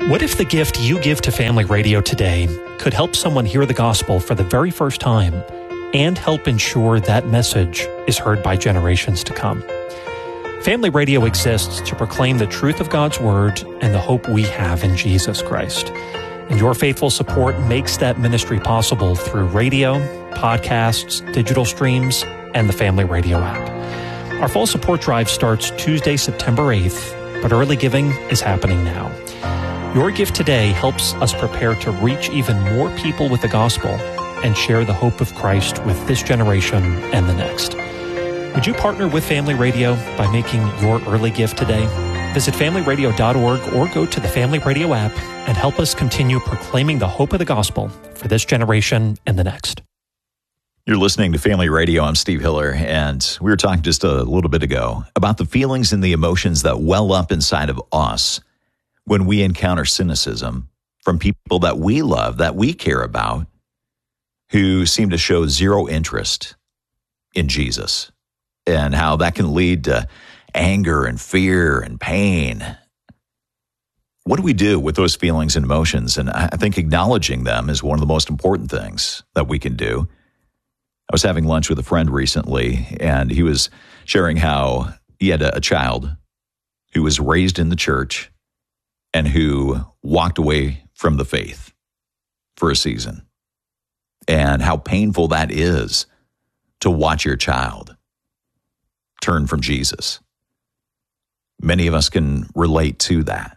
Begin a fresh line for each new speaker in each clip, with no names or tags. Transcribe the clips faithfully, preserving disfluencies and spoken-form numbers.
What if the gift you give to Family Radio today could help someone hear the gospel for the very first time and help ensure that message is heard by generations to come? Family Radio exists to proclaim the truth of God's Word and the hope we have in Jesus Christ. And your faithful support makes that ministry possible through radio, podcasts, digital streams, and the Family Radio app. Our fall support drive starts Tuesday, September eighth, but early giving is happening now. Your gift today helps us prepare to reach even more people with the gospel and share the hope of Christ with this generation and the next. Would you partner with Family Radio by making your early gift today? Visit family radio dot org or go to the Family Radio app and help us continue proclaiming the hope of the gospel for this generation and the next.
You're listening to Family Radio. I'm Steve Hiller, and we were talking just a little bit ago about the feelings and the emotions that well up inside of us when we encounter cynicism from people that we love, that we care about, who seem to show zero interest in Jesus, and how that can lead to anger and fear and pain. What do we do with those feelings and emotions? And I think acknowledging them is one of the most important things that we can do. I was having lunch with a friend recently, and he was sharing how he had a, a child who was raised in the church and who walked away from the faith for a season, and how painful that is to watch your child turn from Jesus. Many of us can relate to that.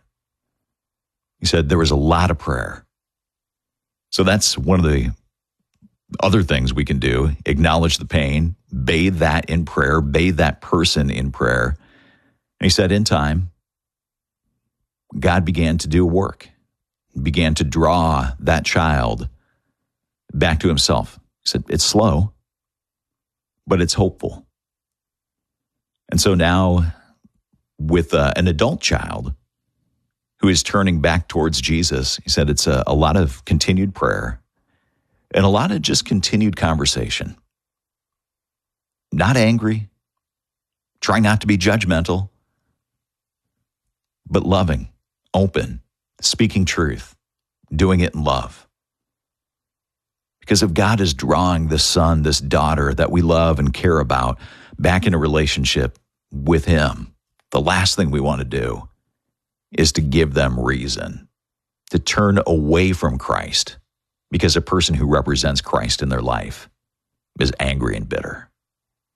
He said there was a lot of prayer. So that's one of the other things we can do: acknowledge the pain, bathe that in prayer, bathe that person in prayer. And he said in time, God began to do a work, began to draw that child back to himself. He said, it's slow, but it's hopeful. And so now with uh, an adult child who is turning back towards Jesus, he said it's a, a lot of continued prayer and a lot of just continued conversation. Not angry, trying not to be judgmental, but loving, open, speaking truth, doing it in love. Because if God is drawing this son, this daughter that we love and care about back in a relationship with him, the last thing we want to do is to give them reason to turn away from Christ because a person who represents Christ in their life is angry and bitter.